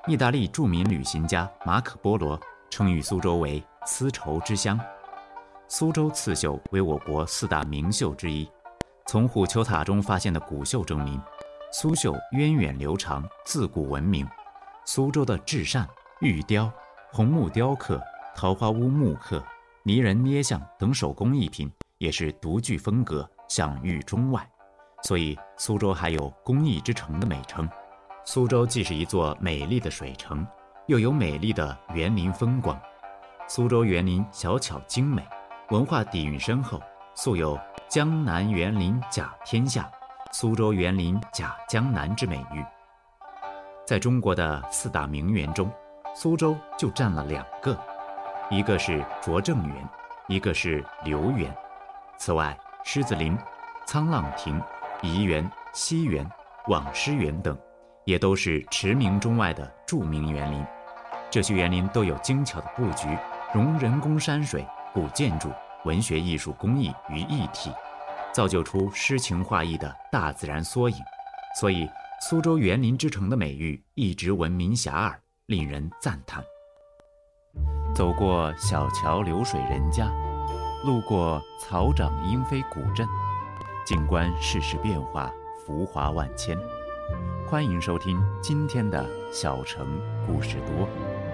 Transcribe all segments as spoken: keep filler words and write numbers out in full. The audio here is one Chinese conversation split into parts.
意大利著名旅行家马可·波罗称誉苏州为丝绸之乡。苏州刺绣为我国四大名绣之一，从虎丘塔中发现的骨绣证明，苏绣源远流长，自古闻名。苏州的制扇、玉雕、红木雕刻、桃花坞木刻、泥人捏像等手工艺品也是独具风格，享誉中外，所以苏州还有工艺之城的美称。苏州既是一座美丽的水城，又有美丽的园林风光。苏州园林小巧精美，文化底蕴深厚，素有江南园林甲天下、苏州园林甲江南之美誉。在中国的四大名园中，苏州就占了两个，一个是拙政园，一个是留园。此外，狮子林、沧浪亭、颐园、西园、网师园等也都是驰名中外的著名园林。这些园林都有精巧的布局，融人工山水、古建筑、文学艺术工艺于一体，造就出诗情画意的大自然缩影。所以苏州园林之城的美誉一直闻名遐迩，令人赞叹。走过小桥流水人家，路过草长莺飞古镇，静观世事变化，浮华万千。欢迎收听今天的小城故事多。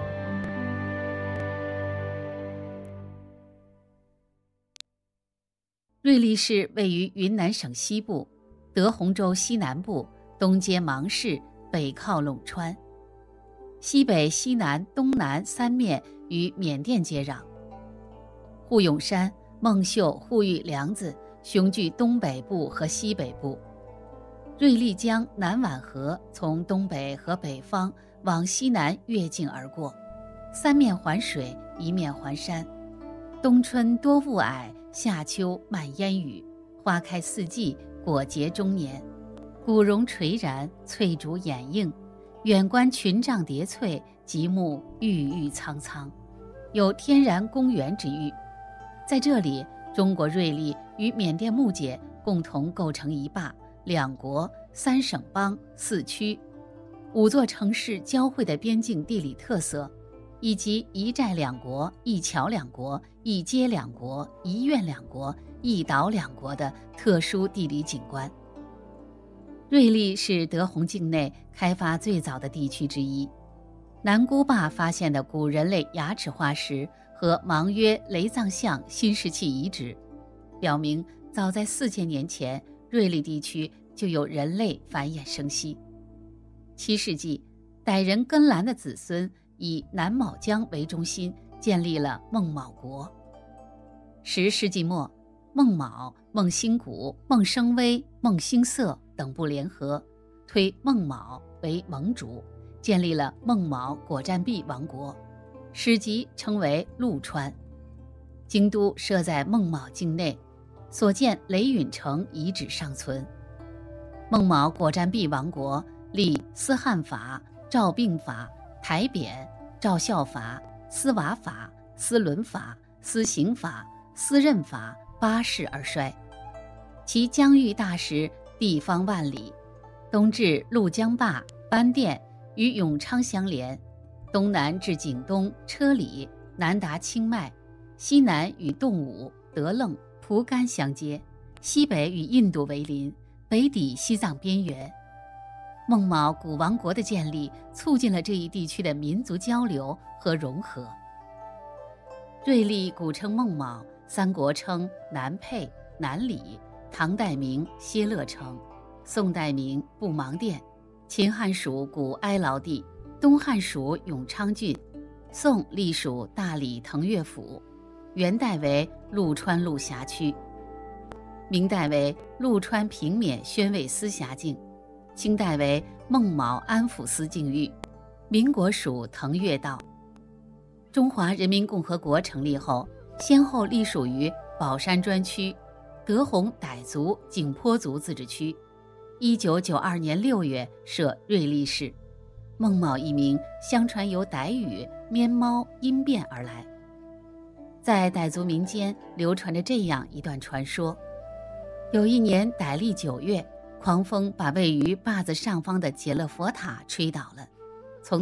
瑞丽市位于云南省西部，德宏州西南部，东接芒市，北靠陇川，西北、西南、东南三面与缅甸接壤。护永山、孟秀、护玉梁子雄踞东北部和西北部。瑞丽江南宛河从东北和北方往西南越境而过，三面环水，一面环山。冬春多雾霭，夏秋漫烟雨，花开四季，果结终年。古榕垂然，翠竹掩映，远观群嶂叠翠，极目郁郁苍苍，有天然公园之誉。在这里，中国瑞丽与缅甸木姐共同构成一坝，两国、三省邦、四区，五座城市交汇的边境地理特色，以及一寨两国、一桥两国、一街两国、一院两国、一岛两国的特殊地理景观。瑞丽是德宏境内开发最早的地区之一。南姑坝发现的古人类牙齿化石和芒约雷藏象新石器遗址，表明早在四千年前，瑞丽地区就有人类繁衍生息。七世纪，傣人根兰的子孙以南卯江为中心，建立了孟卯国。十世纪末，孟卯、孟兴谷、孟生威、孟兴色等部联合，推孟卯为盟主，建立了孟卯果占璧王国，史籍称为陆川。京都设在孟卯境内，所建雷允城遗址尚存。孟卯果占璧王国立司汉法、诏并法、台扁、诏孝法、司瓦法、司伦法、司刑法、司任法八世而衰。其疆域大时，地方万里，东至陆江坝、班店与永昌相连，东南至景东、车里，南达清迈，西南与洞武、德楞、蒲甘相接，西北与印度为邻，北抵西藏边缘。孟卯古王国的建立，促进了这一地区的民族交流和融合。瑞丽古称孟卯，三国称南沛、南里，唐代名歇乐城，宋代名布芒店，秦汉属古哀牢地，东汉属永昌郡，宋隶属大理腾越府，元代为陆川路辖区，明代为陆川平缅宣慰司辖境，清代为孟卯安抚司境域，民国属腾越道。中华人民共和国成立后，先后隶属于宝山专区、德宏傣族景颇族自治区。一九九二年六月设瑞丽市。孟卯一名相传由傣语咩猫音变而来。在傣族民间流传着这样一段传说：有一年傣历九月，狂风把位于坝子上方的解勒佛塔吹倒了，